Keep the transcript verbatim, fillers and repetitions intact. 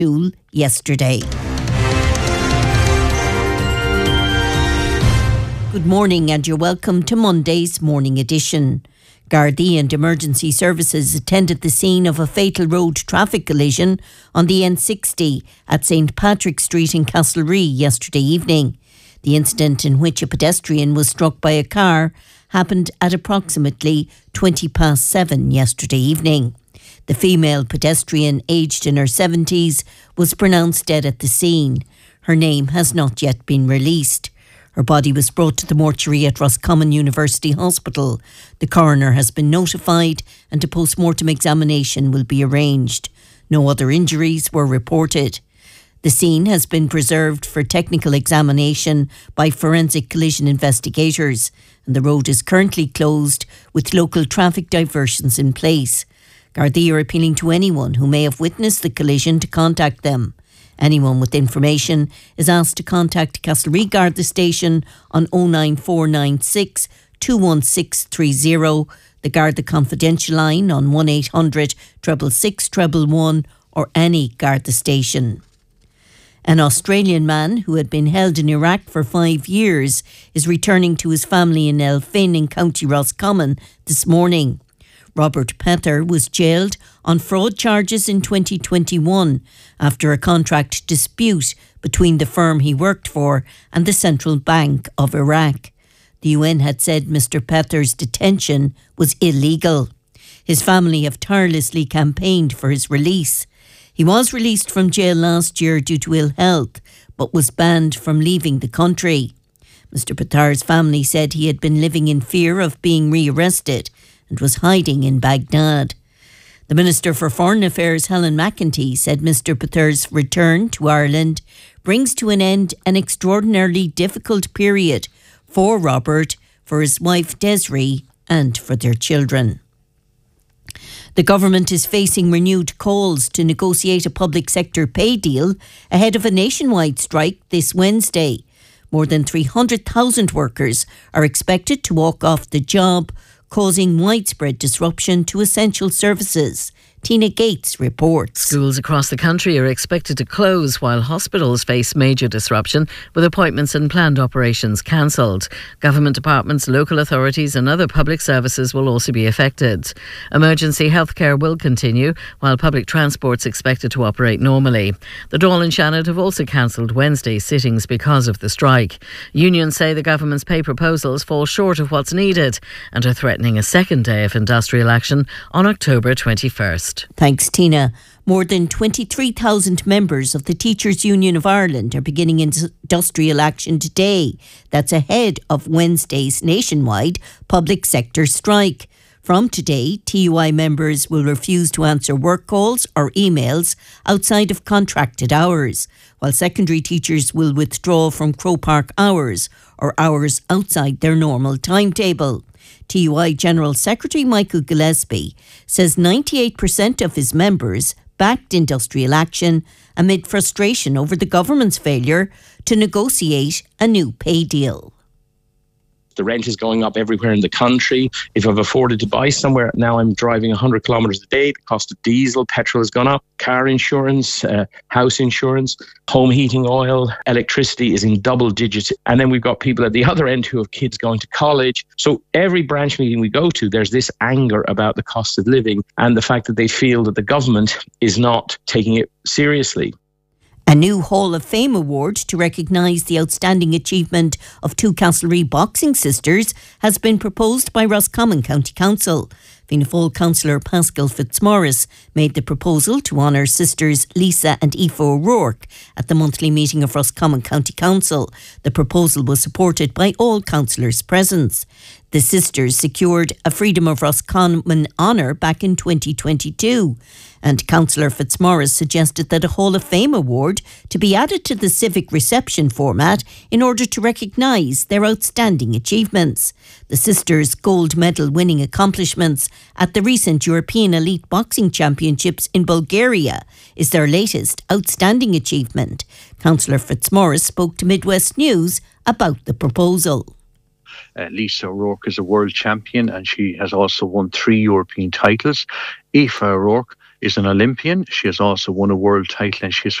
School yesterday. Good morning and you're welcome to Monday's morning edition. Gardaí and emergency services attended the scene of a fatal road traffic collision on the N sixty at Saint Patrick Street in Castlerea yesterday evening. The incident, in which a pedestrian was struck by a car, happened at approximately twenty past seven yesterday evening. The female pedestrian, aged in her seventies, was pronounced dead at the scene. Her name has not yet been released. Her body was brought to the mortuary at Roscommon University Hospital. The coroner has been notified and a post-mortem examination will be arranged. No other injuries were reported. The scene has been preserved for technical examination by forensic collision investigators, and the road is currently closed with local traffic diversions in place. Gardaí are appealing to anyone who may have witnessed the collision to contact them. Anyone with information is asked to contact Castlerea Garda Station on oh nine four nine six, two one six three oh, the Garda Confidential line on one eight hundred, six six six, one one one, or any Garda station. An Australian man who had been held in Iraq for five years is returning to his family in Elphin in County Roscommon this morning. Robert Pether was jailed on fraud charges in twenty twenty-one after a contract dispute between the firm he worked for and the Central Bank of Iraq. The U N had said Mister Pether's detention was illegal. His family have tirelessly campaigned for his release. He was released from jail last year due to ill health, but was banned from leaving the country. Mister Pether's family said he had been living in fear of being rearrested and was hiding in Baghdad. The Minister for Foreign Affairs, Helen McEntee, said Mister Pether's return to Ireland brings to an end an extraordinarily difficult period for Robert, for his wife Desiree and for their children. The government is facing renewed calls to negotiate a public sector pay deal ahead of a nationwide strike this Wednesday. More than three hundred thousand workers are expected to walk off the job, causing widespread disruption to essential services. Tina Gates reports. Schools across the country are expected to close while hospitals face major disruption, with appointments and planned operations cancelled. Government departments, local authorities and other public services will also be affected. Emergency healthcare will continue, while public transport's expected to operate normally. The Dáil and Shannon have also cancelled Wednesday's sittings because of the strike. Unions say the government's pay proposals fall short of what's needed and are threatening a second day of industrial action on October twenty-first. Thanks, Tina. More than twenty-three thousand members of the Teachers' Union of Ireland are beginning industrial action today. That's ahead of Wednesday's nationwide public sector strike. From today, T U I members will refuse to answer work calls or emails outside of contracted hours, while secondary teachers will withdraw from Croke Park hours or hours outside their normal timetable. T U I General Secretary Michael Gillespie says ninety-eight percent of his members backed industrial action amid frustration over the government's failure to negotiate a new pay deal. The rent is going up everywhere in the country. If I've afforded to buy somewhere, now I'm driving one hundred kilometres a day. The cost of diesel, petrol has gone up. Car insurance, uh, house insurance, home heating oil, electricity is in double digits. And then we've got people at the other end who have kids going to college. So every branch meeting we go to, there's this anger about the cost of living and the fact that they feel that the government is not taking it seriously. A new Hall of Fame award to recognise the outstanding achievement of two Castlerea boxing sisters has been proposed by Roscommon County Council. Fianna Fáil councillor Pascal Fitzmaurice made the proposal to honour sisters Lisa and Aoife O'Rourke at the monthly meeting of Roscommon County Council. The proposal was supported by all councillors present. The sisters secured a Freedom of Roscommon honour back in twenty twenty-two. And Councillor Fitzmaurice suggested that a Hall of Fame award to be added to the civic reception format in order to recognise their outstanding achievements. The sisters' gold medal winning accomplishments at the recent European Elite Boxing Championships in Bulgaria is their latest outstanding achievement. Councillor Fitzmaurice spoke to Midwest News about the proposal. Uh, Lisa O'Rourke is a world champion and she has also won three European titles. Aoife O'Rourke is an Olympian. She has also won a world title, and she has